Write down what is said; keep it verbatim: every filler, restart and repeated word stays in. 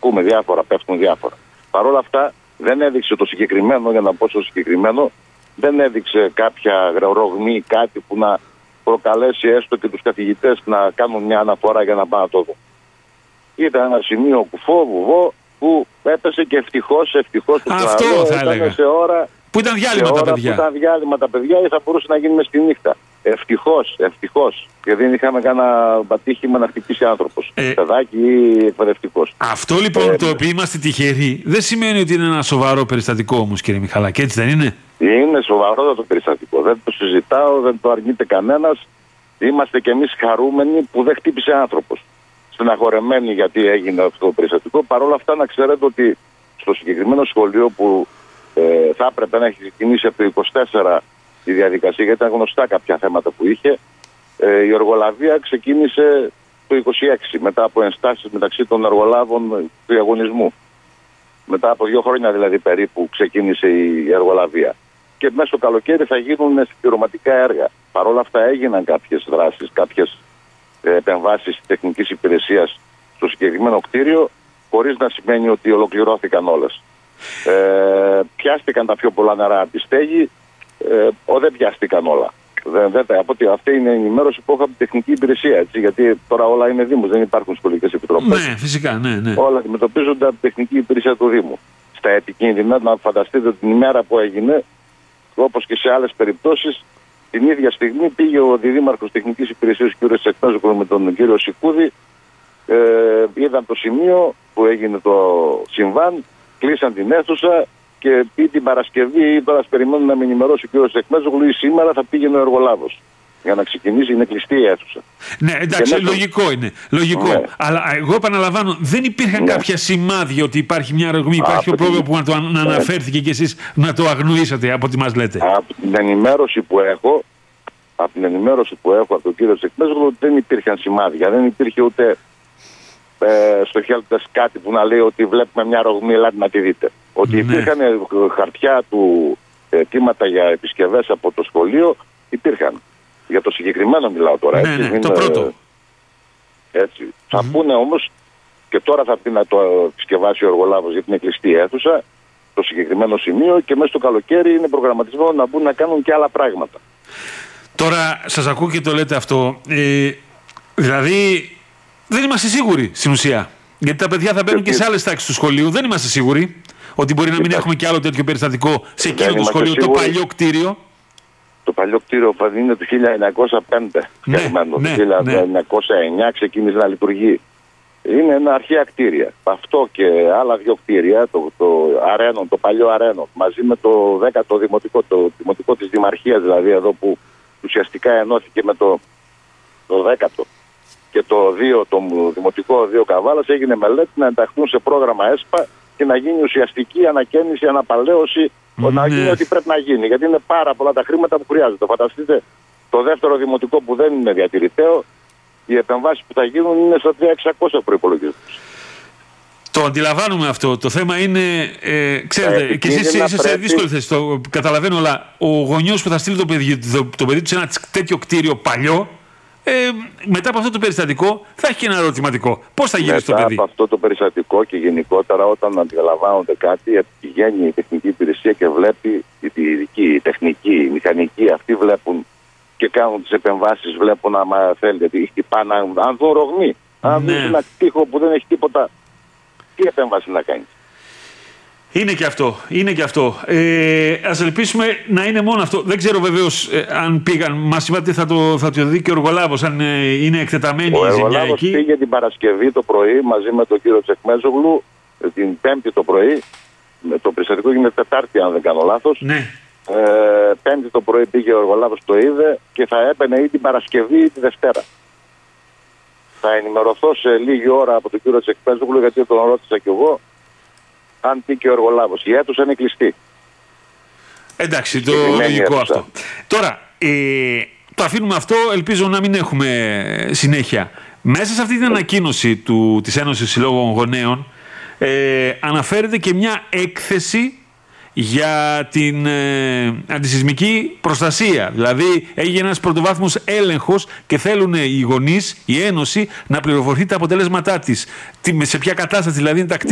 ακούμε διάφορα, πέφτουν διάφορα. Παρ' όλα αυτά δεν έδειξε το συγκεκριμένο, για να πω στο συγκεκριμένο, δεν έδειξε κάποια ρογμή, κάτι που να προκαλέσει έστω και τους καθηγητές να κάνουν μια αναφορά για να πάνε να το δουν. Ήταν ένα σημείο κουφό, βουβό, που έπεσε και ευτυχώς, ευτυχώς το Αυτό ξαναλέω, θα ήταν έλεγα. σε ώρα, που ήταν διάλειμμα σε τα ώρα παιδιά. Που ήταν διάλειμμα τα παιδιά ή θα μπορούσε να γίνει μες στη νύχτα. Ευτυχώς, ευτυχώς. Γιατί δεν είχαμε κανένα πατήχημα να χτυπήσει άνθρωπος. Ε, Παιδάκι ή εκπαιδευτικός. Αυτό λοιπόν Ε, το οποίο είμαστε τυχεροί δεν σημαίνει ότι είναι ένα σοβαρό περιστατικό όμως, κύριε Μιχαλάκη, έτσι δεν είναι? Είναι σοβαρότατο περιστατικό. Δεν το συζητάω, δεν το αρνείται κανένας. Είμαστε κι εμείς χαρούμενοι που δεν χτύπησε άνθρωπος. Στεναχωρεμένοι γιατί έγινε αυτό το περιστατικό. Παρ' όλα αυτά, να ξέρετε ότι στο συγκεκριμένο σχολείο που ε, θα έπρεπε να έχει ξεκινήσει από το είκοσι τέσσερα η διαδικασία, γιατί ήταν γνωστά κάποια θέματα που είχε, ε, η εργολαβία ξεκίνησε το είκοσι έξι μετά από ενστάσεις μεταξύ των εργολάβων του διαγωνισμού. Μετά από δύο χρόνια δηλαδή περίπου ξεκίνησε η εργολαβία. Και μέσα στο καλοκαίρι θα γίνουν συμπληρωματικά έργα. Παρ' όλα αυτά έγιναν κάποιες δράσεις, κάποιες επεμβάσεις τεχνικής υπηρεσίας στο συγκεκριμένο κτίριο, χωρίς να σημαίνει ότι ολοκληρώθηκαν όλες. Ε, πιάστηκαν τα πιο πολλά νερά από τη στέγη, ε, ο, δεν πιάστηκαν όλα. Δεν, δεν, από ότι αυτή είναι η ενημέρωση που έχω από την τεχνική υπηρεσία, έτσι, γιατί τώρα όλα είναι Δήμος, δεν υπάρχουν σχολικές επιτροπές. Ναι, φυσικά, ναι, ναι. Όλα αντιμετωπίζονται από την τεχνική υπηρεσία του Δήμου. Στα επικίνδυνα, να φανταστείτε την ημέρα που έγινε, όπως και σε άλλες περιπτώσεις, την ίδια στιγμή πήγε ο Διδήμαρχος Τεχνικής Υπηρεσίας κ. Τσεκμέζογλου με τον κύριο Σικούδη, ε, είδαν το σημείο που έγινε το συμβάν, κλείσαν την αίθουσα και πει την Παρασκευή, ή τώρα περιμένουν να με ενημερώσει ο κ. Τσεκμέζογλου, ή σήμερα θα πήγαινε ο εργολάβος για να ξεκινήσει, είναι κλειστή η αίθουσα. Ναι, εντάξει, μέσα... λογικό είναι. Λογικό. Ναι. Αλλά εγώ επαναλαμβάνω, δεν υπήρχαν ναι. κάποια σημάδια ότι υπάρχει μια ρογμή, υπάρχει Α, ο πρόβλημα που να το να ναι. αναφέρθηκε και εσείς να το αγνοήσατε από ό,τι μας λέτε. Από την ενημέρωση που έχω, από την ενημέρωση που έχω από τον κύριο Τσεκμέζογλου, δεν υπήρχαν σημάδια. Δεν υπήρχε ούτε ε, στο χέλτες κάτι που να λέει ότι βλέπουμε μια ρογμή, ελάτε να τη δείτε. Ότι Ναι. υπήρχαν ε, χαρτιά του αιτήματα για επισκευές από το σχολείο, υπήρχαν. Για το συγκεκριμένο μιλάω τώρα. Ναι, έτσι, ναι, είναι, το πρώτο. Έτσι. Mm-hmm. Θα Mm-hmm. πούνε όμως, και τώρα θα πει να το επισκευάσει ο εργολάβος γιατί είναι κλειστή αίθουσα, το συγκεκριμένο σημείο, και μέσα στο καλοκαίρι είναι προγραμματισμένο να μπουν να κάνουν και άλλα πράγματα. Τώρα σας ακούω και το λέτε αυτό. Ε, δηλαδή δεν είμαστε σίγουροι στην ουσία. Γιατί τα παιδιά θα μπαίνουν και, και σε άλλες τάξεις του σχολείου. Δεν είμαστε σίγουροι ότι μπορεί να μην έχουμε και άλλο τέτοιο περιστατικό σε εκείνο το σχολείο, σίγουροι. Το παλιό κτίριο. Το παλιό κτίριο είναι το χίλια εννιακόσια πέντε. Ναι, το ναι, χίλια εννιακόσια εννιά ναι. ξεκίνησε να λειτουργεί. Είναι ένα αρχαία κτίρια. Αυτό και άλλα δύο κτίρια, το, το Αρένο, το παλιό Αρένο, μαζί με το δέκατο δημοτικό, το δημοτικό της Δημαρχίας, δηλαδή εδώ που ουσιαστικά ενώθηκε με το, το δέκατο και το δύο, το δημοτικό δύο Καβάλας, έγινε μελέτη να ενταχθούν σε πρόγραμμα ΕΣΠΑ και να γίνει ουσιαστική ανακαίνιση, αναπαλαίωση, mm, να γίνει ό,τι πρέπει να γίνει. Γιατί είναι πάρα πολλά τα χρήματα που χρειάζεται. Φανταστείτε το δεύτερο δημοτικό που δεν είναι διατηρηταίο, οι επεμβάσεις που θα γίνουν είναι στα τρεις χιλιάδες εξακόσια προϋπολογισμούς. Το αντιλαμβάνουμε αυτό. Το θέμα είναι, ε, ξέρετε, ε, και εσείς είστε σε δύσκολη θέση. Το καταλαβαίνω, αλλά ο γονιός που θα στείλει το παιδί, το, το παιδί του σε ένα τέτοιο κτίριο παλιό, ε, μετά από αυτό το περιστατικό θα έχει και ένα ερωτηματικό. Πώς θα γίνει στο παιδί? Μετά από αυτό το περιστατικό και γενικότερα, όταν αντιλαμβάνονται κάτι, πηγαίνει η τεχνική υπηρεσία και βλέπει, η ειδική, η τεχνική, η μηχανική, αυτοί βλέπουν και κάνουν τις επεμβάσεις, βλέπουν άμα θέλετε, γιατί χτυπάνε, αν δουν ρογμή, αν ναι. δουν ένα τοίχο που δεν έχει τίποτα, τι επέμβαση να κάνει. Είναι και αυτό, είναι και αυτό. Ε, ας ελπίσουμε να είναι μόνο αυτό. Δεν ξέρω βεβαίως ε, αν πήγαν, μας είπατε θα το, θα το δει και ο εργολάβος, αν ε, είναι εκτεταμένη η ζημιά εκεί. Ο εργολάβος πήγε την Παρασκευή το πρωί μαζί με τον κύριο Τσεκμέζογλου, την Πέμπτη το πρωί, το περιστατικό γίνεται Τετάρτη αν δεν κάνω λάθος. Ναι. Ε, πέμπτη το πρωί πήγε ο εργολάβος, το είδε και θα έπαιρνε ή την Παρασκευή ή τη Δευτέρα. Θα ενημερωθώ σε λίγη ώρα από τον κύριο Τσεκμέζογλου, γιατί τον ρώτησα κι εγώ αν πήγε ο εργολάβος. Η αίθουσα είναι κλειστή. Εντάξει, το λογικό αυτό. Τώρα, ε, το αφήνουμε αυτό, ελπίζω να μην έχουμε συνέχεια. Μέσα σε αυτή την ανακοίνωση του, της Ένωσης Συλλόγων Γονέων ε, αναφέρεται και μια έκθεση για την ε, αντισυσμική προστασία. Δηλαδή έγινε ένας πρωτοβάθμιος έλεγχος και θέλουν οι γονείς, η Ένωση, να πληροφορηθεί τα αποτελέσματά της. Τι, σε ποια κατάσταση δηλαδή είναι τα κτίρια.